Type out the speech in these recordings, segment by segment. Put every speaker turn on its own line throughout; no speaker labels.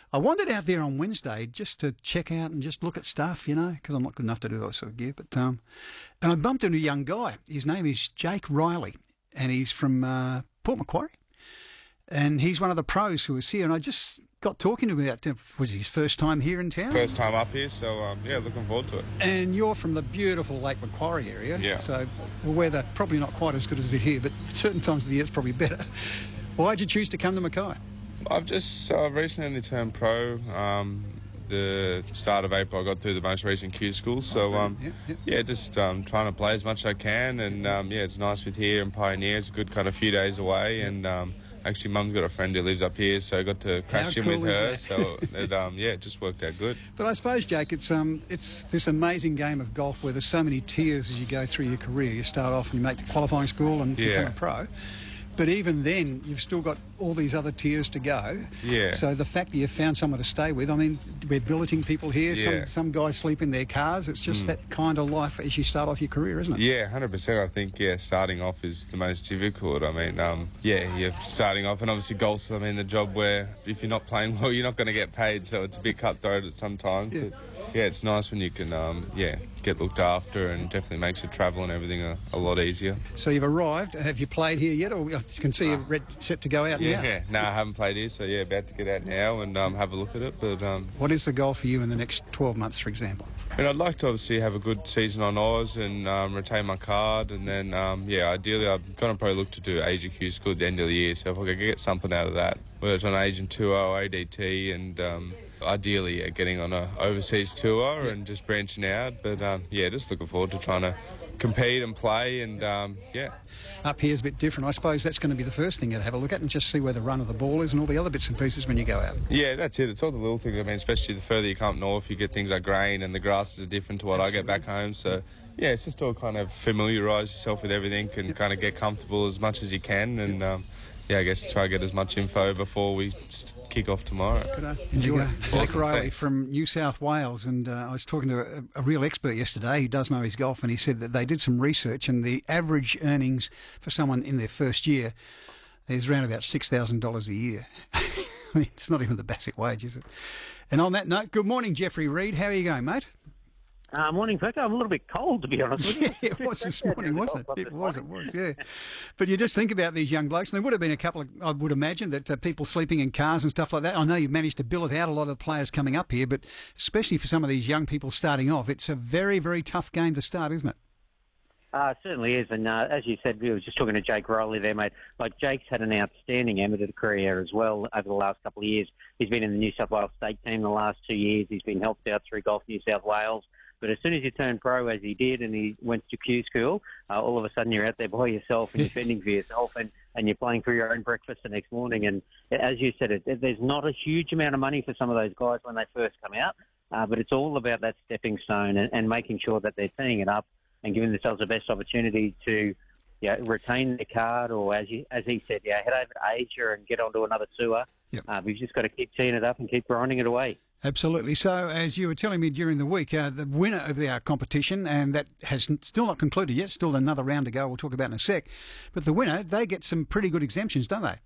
I wandered out there on Wednesday just to check out and just look at stuff, because I'm not good enough to do that sort of gear. But and I bumped into a young guy. His name is Jake Riley, and he's from Port Macquarie. And he's one of the pros who was here, and I just got talking to him about it. Was his first time here in town?
First time up here, so looking forward to it.
And you're from the beautiful Lake Macquarie area,
yeah.
So the weather probably not quite as good as it here, but certain times of the year it's probably better. Why'd you choose to come to Mackay?
I've just recently turned pro. The start of April, I got through the most recent Q school, so just trying to play as much as I can, and it's nice with here and Pioneer. It's a good kind of few days away, and actually, Mum's got a friend who lives up here, so I got to crash in with her. So it just worked out good.
But I suppose, Jake, it's this amazing game of golf where there's so many tiers as you go through your career. You start off and you make the qualifying school and become a pro. But even then, you've still got all these other tiers to go.
Yeah.
So the fact that you've found someone to stay with, I mean, we're billeting people here.
Yeah.
Some guys sleep in their cars. It's just that kind of life as you start off your career, isn't it?
Yeah, 100%. I think, starting off is the most difficult. I mean, you're starting off, and obviously golf's, the job where if you're not playing well, you're not going to get paid, so it's a bit cutthroat at some times.
Yeah.
But, it's nice when you can, get looked after, and definitely makes the travel and everything a lot easier.
So you've arrived. Have you played here yet? Or I can see you're set to go out now.
Yeah, no, I haven't played here, so about to get out now and have a look at it. But
what is the goal for you in the next 12 months, for example?
I'd like to obviously have a good season on Oz and retain my card, and then ideally I'm going to probably look to do Asia Q school at the end of the year. So if I could get something out of that, whether it's on Asian Tour or ADT, and ideally getting on an overseas tour and just branching out. But just looking forward to trying to compete and play, and
Up here's a bit different. I suppose that's going to be the first thing you'd have a look at and just see where the run of the ball is and all the other bits and pieces when you go out.
Yeah, that's it. It's all the little things. Especially the further you come up north, you get things like grain and the grasses are different to what I get back home. So, it's just all kind of familiarise yourself with everything and kind of get comfortable as much as you can, and I guess try to get as much info before we kick off tomorrow.
Enjoy.
Awesome.
Jake Riley from New South Wales, and I was talking to a real expert yesterday. He does know his golf, and he said that they did some research, and the average earnings for someone in their first year is around about $6,000 a year. I mean, it's not even the basic wage, is it? And on that note, good morning, Jeffrey Reed. How are you going, mate?
Morning, Pecker. I'm a little bit cold, to be honest with you.
Yeah, it was this morning, wasn't it? It was, yeah. But you just think about these young blokes, and there would have been a couple of, I would imagine, that people sleeping in cars and stuff like that. I know you've managed to bill it out, a lot of the players coming up here, but especially for some of these young people starting off, it's a very, very tough game to start, isn't it?
It certainly is, and as you said, we were just talking to Jake Riley there, mate. Like, Jake's had an outstanding amateur career as well over the last couple of years. He's been in the New South Wales state team the last 2 years. He's been helped out through Golf New South Wales. But as soon as you turn pro, as he did, and he went to Q school, all of a sudden you're out there by yourself and you're fending for yourself, and you're playing for your own breakfast the next morning. And as you said, there's not a huge amount of money for some of those guys when they first come out, but it's all about that stepping stone and making sure that they're teeing it up and giving themselves the best opportunity to retain their card, or as he said, head over to Asia and get onto another tour.
Yep.
We've just got to keep teeing it up and keep grinding it away.
Absolutely. So, as you were telling me during the week, the winner of our competition, and that has still not concluded yet, still another round to go, we'll talk about in a sec, but the winner, they get some pretty good exemptions, don't they?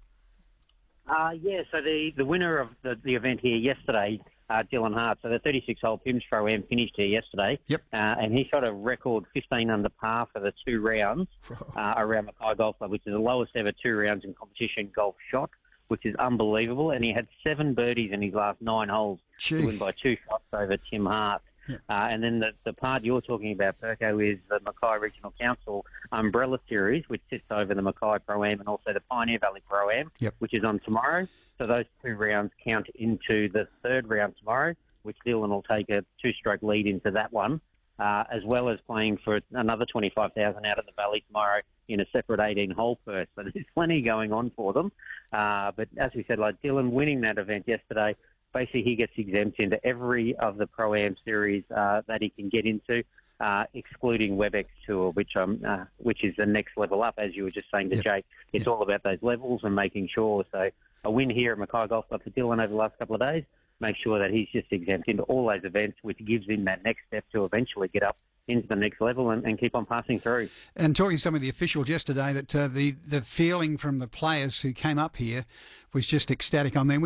So the winner of the event here yesterday, Dylan Hart, so the 36-hole PIMS Pro-Am finished here yesterday.
Yep.
And he shot a record 15 under par for the 2 rounds around Mackay Golf Club, which is the lowest ever 2 rounds in competition golf shot, which is unbelievable. And he had 7 birdies in his last 9 holes to win by 2 shots over Tim Hart.
Yeah.
And then the part you're talking about, Perko, is the Mackay Regional Council Umbrella Series, which sits over the Mackay Pro-Am and also the Pioneer Valley Pro-Am, which is on tomorrow. So those 2 rounds count into the 3rd round tomorrow, which Dylan will take a 2-stroke lead into that one, as well as playing for another $25,000 out of the Valley tomorrow in a separate 18-hole purse. So there's plenty going on for them. But as we said, like Dylan winning that event yesterday, basically he gets exempt into every of the Pro-Am series that he can get into, excluding WebEx Tour, which is the next level up, as you were just saying to Jake. It's all about those levels and making sure. So a win here at Mackay Golf Club for Dylan over the last couple of days, make sure that he's just exempt into all those events, which gives him that next step to eventually get up into the next level and keep on passing through.
And talking to some of the officials yesterday, that the feeling from the players who came up here was just ecstatic. I mean,